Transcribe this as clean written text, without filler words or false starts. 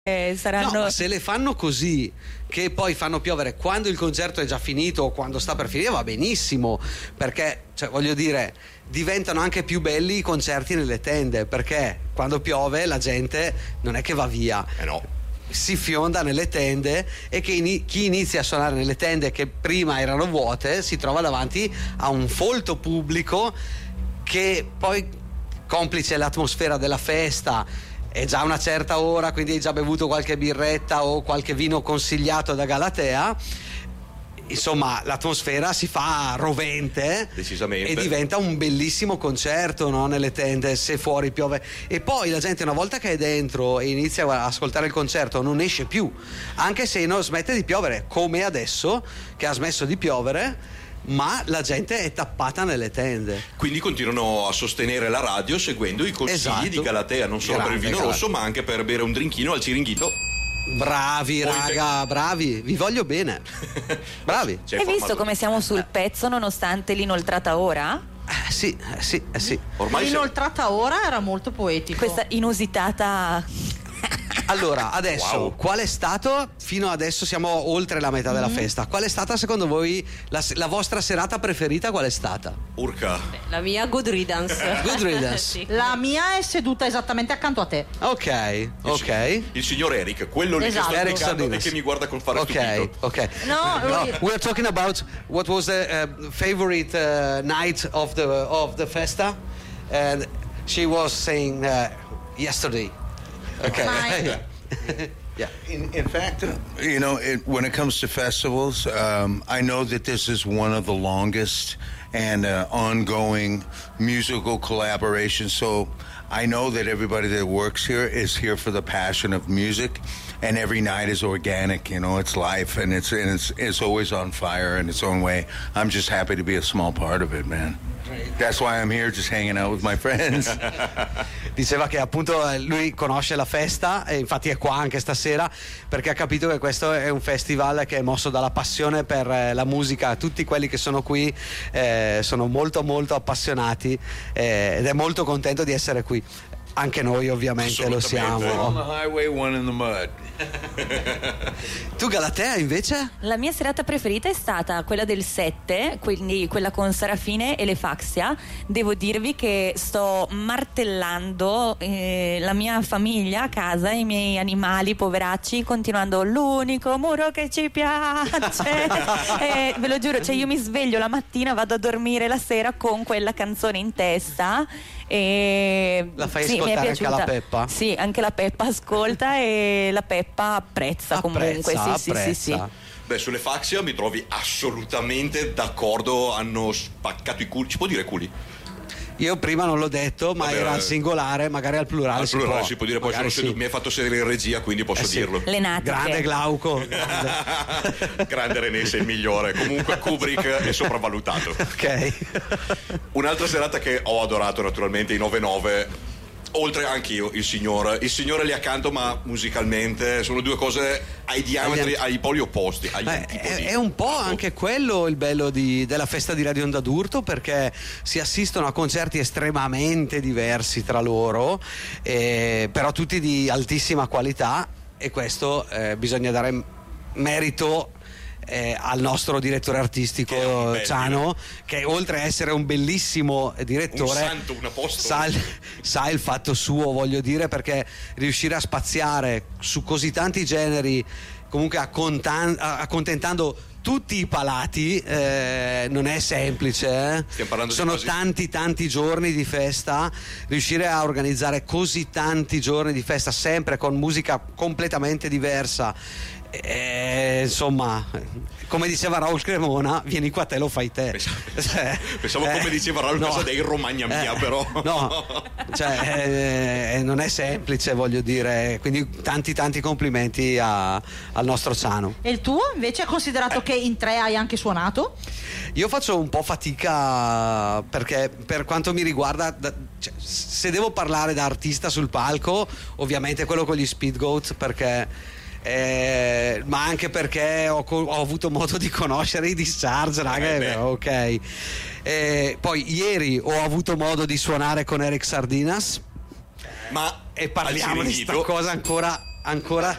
saranno... No, ma se le fanno così, che poi fanno piovere quando il concerto è già finito o quando sta per finire, va benissimo, perché, cioè, voglio dire, diventano anche più belli i concerti nelle tende, perché quando piove la gente non è che va via. No. Si fionda nelle tende, e che chi inizia a suonare nelle tende che prima erano vuote si trova davanti a un folto pubblico che poi, complice l'atmosfera della festa, è già una certa ora, quindi hai già bevuto qualche birretta o qualche vino consigliato da Galatea, insomma l'atmosfera si fa rovente decisamente, e diventa un bellissimo concerto, no? Nelle tende, se fuori piove, e poi la gente una volta che è dentro e inizia a ascoltare il concerto non esce più, anche se non smette di piovere, come adesso che ha smesso di piovere, ma la gente è tappata nelle tende. Quindi continuano a sostenere la radio seguendo i consigli, esatto, di Galatea, non solo per il vino rosso ma anche per bere un drinkino al Ciringhito. Bravi raga, bravi, vi voglio bene. Bravi. Hai visto come siamo sul pezzo nonostante l'inoltrata ora? Sì. Ormai l'inoltrata ora era molto poetico. Questa inusitata. Allora, adesso, qual è stato, fino adesso siamo oltre la metà della festa, qual è stata secondo voi la vostra serata preferita, qual è stata? Urca. La mia Good Riddance. Good Riddance. Sì. La mia è seduta esattamente accanto a te. Ok. Il signor Eric, quello lì esatto, che sta Eric spiegando e Sardinas. che mi guarda con fare stupito. Ok. No, We're talking about what was the favorite night of the festa, and she was saying yesterday. Okay. Yeah. In fact, when it comes to festivals, I know that this is one of the longest and ongoing musical collaborations. So I know that everybody that works here is here for the passion of music, and every night is organic. It's life, and it's always on fire in its own way. I'm just happy to be a small part of it, man. That's why I'm here, just hanging out with my friends. Diceva che appunto lui conosce la festa e infatti è qua anche stasera perché ha capito che questo è un festival che è mosso dalla passione per la musica. Tutti quelli che sono qui sono molto molto appassionati ed è molto contento di essere qui. Anche noi ovviamente lo siamo. One on the highway, one in the mud. Tu Galatea invece? La mia serata preferita è stata quella del 7, quindi quella con Sarafine e le Faxia. Devo dirvi che sto martellando la mia famiglia a casa, i miei animali poveracci, continuando l'unico muro che ci piace. Ve lo giuro, cioè io mi sveglio la mattina, vado a dormire la sera con quella canzone in testa. E la fai sì, ascoltare anche alla Peppa? Sì, anche la Peppa ascolta e la Peppa apprezza comunque. Sì. Beh, sulle Faxia mi trovi assolutamente d'accordo, hanno spaccato i culi. Si può dire culi? Io prima non l'ho detto, ma era al singolare, magari al plurale. Al plurale si può dire, poi mi hai fatto sedere in regia, quindi posso dirlo. Le natiche. Grande Glauco. Grande René, sei il migliore. Comunque Kubrick è sopravvalutato. Ok. Un'altra serata che ho adorato naturalmente, i 9-9. Oltre anch'io, il signore lì accanto, ma musicalmente sono due cose ai diametri, ai poli opposti. È un po' anche quello il bello della festa di Radio Onda d'Urto, perché si assistono a concerti estremamente diversi tra loro, però tutti di altissima qualità, e questo bisogna dare merito al nostro direttore artistico Ciano, che oltre a essere un bellissimo direttore, un santo, un apostolo, sa il fatto suo, voglio dire, perché riuscire a spaziare su così tanti generi, comunque accontentando tutti i palati, non è semplice. Stiamo parlando sono di tanti giorni di festa, riuscire a organizzare così tanti giorni di festa sempre con musica completamente diversa. Insomma, come diceva Raul Cremona, vieni qua, te lo fai te. Pensavo come diceva Raul Casadei, Romagna mia, però no, cioè non è semplice, voglio dire, quindi tanti complimenti al nostro Ciano. E il tuo invece, considerato che in 3 hai anche suonato? Io faccio un po' fatica, perché per quanto mi riguarda, se devo parlare da artista sul palco, ovviamente quello con gli Speed Goat, perché ma anche perché ho avuto modo di conoscere i Discharge, raga, ok. Poi ieri ho avuto modo di suonare con Eric Sardinas, ma e parliamo di sta cosa ancora Ancora?